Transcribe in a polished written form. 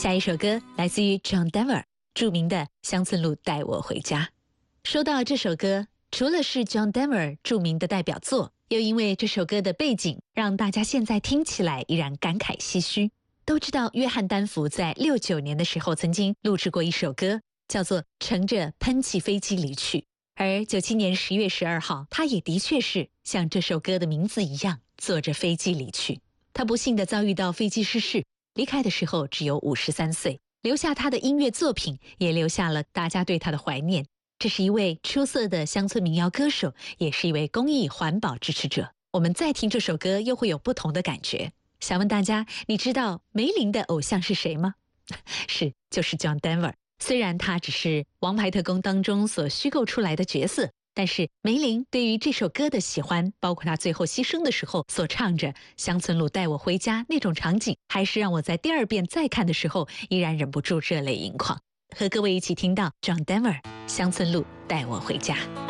下一首歌来自于 John Denver 著名的《乡村路带我回家》。说到这首歌，除了是 John Denver 著名的代表作，又因为这首歌的背景让大家现在听起来依然感慨唏嘘。都知道约翰丹佛在69年的时候曾经录制过一首歌，叫做《乘着喷气飞机离去》，而97年10月12号，他也的确是像这首歌的名字一样坐着飞机离去。他不幸地遭遇到飞机失事，离开的时候只有53岁，留下他的音乐作品，也留下了大家对他的怀念。这是一位出色的乡村民谣歌手，也是一位公益环保支持者。我们再听这首歌又会有不同的感觉。想问大家，你知道梅林的偶像是谁吗？是，就是 John Denver。虽然他只是《王牌特工》当中所虚构出来的角色，但是梅林对于这首歌的喜欢，包括他最后牺牲的时候所唱着《乡村路带我回家》那种场景，还是让我在第二遍再看的时候依然忍不住热泪盈眶。和各位一起听到 John Denver《乡村路带我回家》。